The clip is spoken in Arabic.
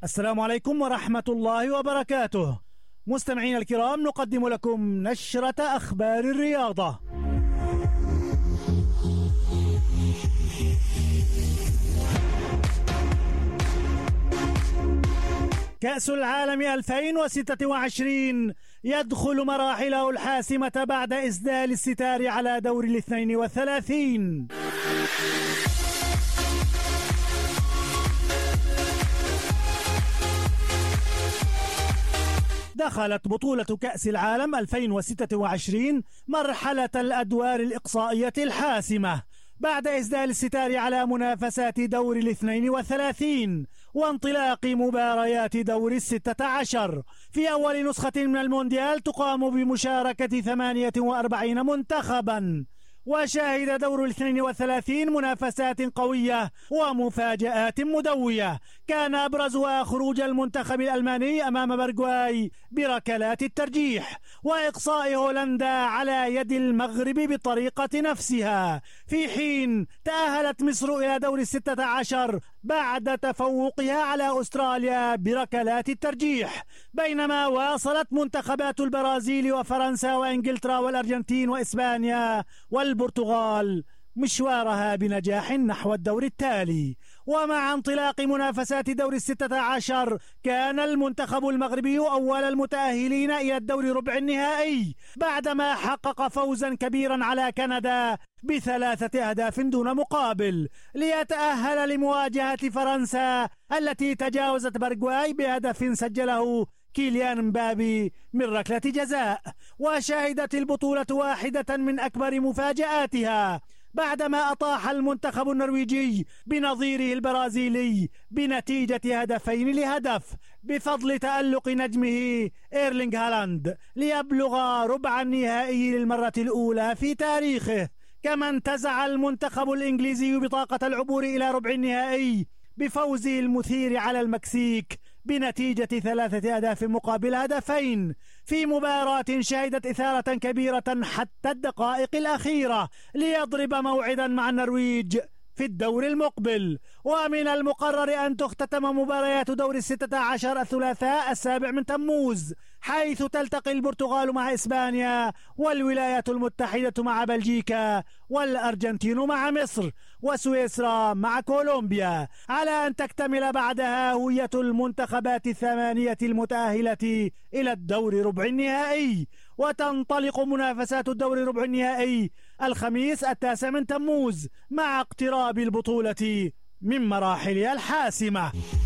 السلام عليكم ورحمة الله وبركاته. مستمعين الكرام، نقدم لكم نشرة أخبار الرياضة. كأس العالم 2026 يدخل مراحله الحاسمة بعد إسدال الستار على دور 32. دخلت بطولة كأس العالم 2026 مرحلة الأدوار الإقصائية الحاسمة بعد إسدال الستار على منافسات دور 32 وانطلاق مباريات دور 16 في أول نسخة من المونديال تقام بمشاركة 48 منتخبا. وشهد دور 32 منافسات قوية ومفاجآت مدوية، كان أبرزها خروج المنتخب الألماني أمام باراغواي بركلات الترجيح وإقصاء هولندا على يد المغرب بطريقة نفسها، في حين تأهلت مصر إلى دور 16 بعد تفوقها على أستراليا بركلات الترجيح، بينما واصلت منتخبات البرازيل وفرنسا وإنجلترا والأرجنتين وإسبانيا والبرتغال مشوارها بنجاح نحو الدور التالي. ومع انطلاق منافسات دور 16 كان المنتخب المغربي أول المتأهلين إلى الدور ربع النهائي بعدما حقق فوزا كبيرا على كندا ب3 أهداف دون مقابل، ليتأهل لمواجهة فرنسا التي تجاوزت باراغواي بهدف سجله كيليان مبابي من ركلة جزاء. وشهدت البطولة واحدة من أكبر مفاجآتها بعدما أطاح المنتخب النرويجي بنظيره البرازيلي بنتيجة 2-1 بفضل تألق نجمه إيرلينغ هالاند ليبلغ ربع النهائي للمرة الأولى في تاريخه. كما انتزع المنتخب الإنجليزي بطاقة العبور إلى ربع النهائي بفوزه المثير على المكسيك بنتيجة 3 أهداف مقابل هدفين في مباراة شهدت إثارة كبيرة حتى الدقائق الأخيرة ليضرب موعدا مع النرويج في الدور المقبل. ومن المقرر أن تختتم مباريات دور 16 الثلاثاء 7 تموز، حيث تلتقي البرتغال مع إسبانيا والولايات المتحدة مع بلجيكا والأرجنتين مع مصر وسويسرا مع كولومبيا، على أن تكتمل بعدها هوية المنتخبات 8 المتأهلة إلى الدور ربع النهائي. وتنطلق منافسات الدور ربع النهائي الخميس 9 تموز مع اقتراب البطولة من مراحلها الحاسمة.